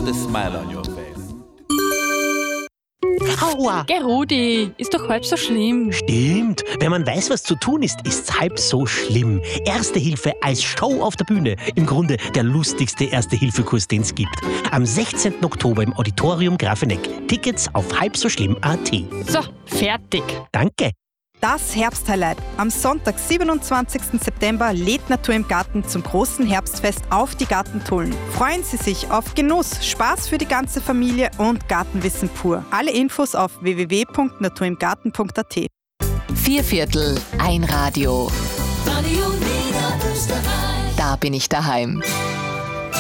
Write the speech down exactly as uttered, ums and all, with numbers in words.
a smile on your face. Aua! Geh, Rudi, ist doch halb so schlimm. Stimmt. Wenn man weiß, was zu tun ist, ist's halb so schlimm. Erste Hilfe als Show auf der Bühne. Im Grunde der lustigste Erste-Hilfe-Kurs, den es gibt. Am sechzehnten Oktober im Auditorium Grafeneck. Tickets auf halbsoschlimm punkt a t. So, fertig. Danke. Das Herbsthighlight. Am Sonntag, siebenundzwanzigsten September, lädt Natur im Garten zum großen Herbstfest auf die Gartentollen. Freuen Sie sich auf Genuss, Spaß für die ganze Familie und Gartenwissen pur. Alle Infos auf w w w punkt naturimgarten punkt a t. Vier Viertel, ein Radio. Radio Niederösterreich. Da bin ich daheim.